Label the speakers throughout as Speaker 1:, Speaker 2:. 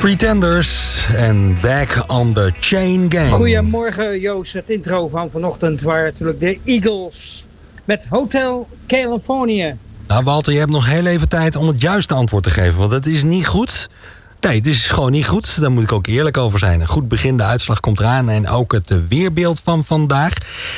Speaker 1: Pretenders en Back on the Chain Gang.
Speaker 2: Goedemorgen Joost, het intro van vanochtend waren natuurlijk de Eagles met Hotel California.
Speaker 1: Nou Walter, je hebt nog heel even tijd om het juiste antwoord te geven, want het is niet goed. Nee, het is gewoon niet goed. Daar moet ik ook eerlijk over zijn. Een goed begin, de uitslag komt eraan en ook het weerbeeld van vandaag.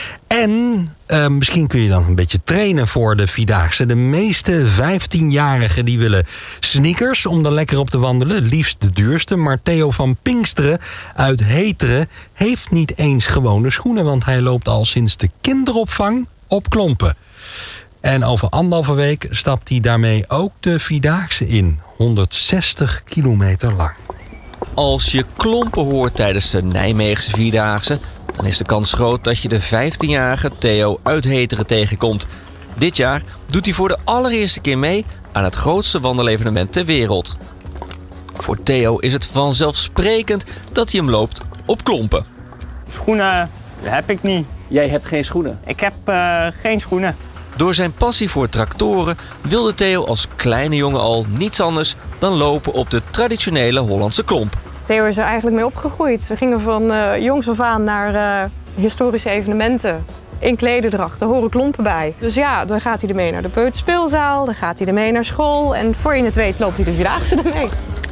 Speaker 1: En misschien kun je dan een beetje trainen voor de Vierdaagse. De meeste 15-jarigen die willen sneakers om er lekker op te wandelen. Liefst de duurste. Maar Theo van Pinksteren uit Heteren heeft niet eens gewone schoenen. Want hij loopt al sinds de kinderopvang op klompen. En over 1,5 week stapt hij daarmee ook de Vierdaagse in. 160 kilometer lang.
Speaker 3: Als je klompen hoort tijdens de Nijmeegse Vierdaagse, dan is de kans groot dat je de 15-jarige Theo uit Heteren tegenkomt. Dit jaar doet hij voor de allereerste keer mee aan het grootste wandelevenement ter wereld. Voor Theo is het vanzelfsprekend dat hij hem loopt op klompen.
Speaker 4: Schoenen heb ik niet.
Speaker 5: Jij hebt geen schoenen?
Speaker 4: Ik heb geen schoenen.
Speaker 3: Door zijn passie voor tractoren wilde Theo als kleine jongen al niets anders dan lopen op de traditionele Hollandse klomp.
Speaker 6: Theo is er eigenlijk mee opgegroeid. We gingen van jongs af aan naar historische evenementen. In klederdracht, daar horen klompen bij. Dus ja, dan gaat hij ermee naar de peuterspeelzaal, dan gaat hij ermee naar school. En voor je het weet loopt hij de Vierdaagse ermee.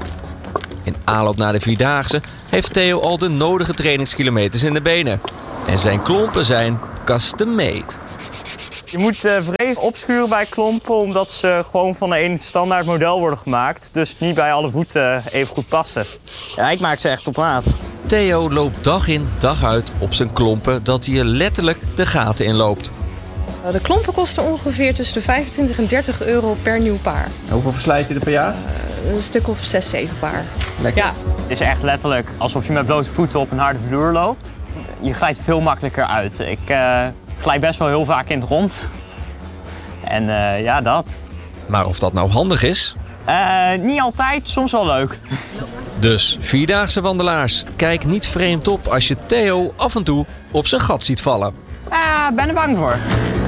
Speaker 3: In aanloop naar de Vierdaagse heeft Theo al de nodige trainingskilometers in de benen. En zijn klompen zijn custom made.
Speaker 4: Je moet vreemd opschuren bij klompen, omdat ze gewoon van een standaard model worden gemaakt. Dus niet bij alle voeten even goed passen. Ja, ik maak ze echt op maat.
Speaker 3: Theo loopt dag in dag uit op zijn klompen dat hij er letterlijk de gaten in loopt.
Speaker 6: De klompen kosten ongeveer tussen de 25 en 30 euro per nieuw paar.
Speaker 5: En hoeveel verslijt je er per jaar?
Speaker 6: Een stuk of 6, 7 paar.
Speaker 5: Lekker.
Speaker 6: Ja.
Speaker 4: Het is echt letterlijk alsof je met blote voeten op een harde vloer loopt. Je glijdt veel makkelijker uit. Ik glijd best wel heel vaak in het rond. En ja, dat.
Speaker 3: Maar of dat nou handig is?
Speaker 4: Niet altijd, soms wel leuk.
Speaker 3: Dus Vierdaagse wandelaars, kijk niet vreemd op als je Theo af en toe op zijn gat ziet vallen.
Speaker 4: Ben er bang voor.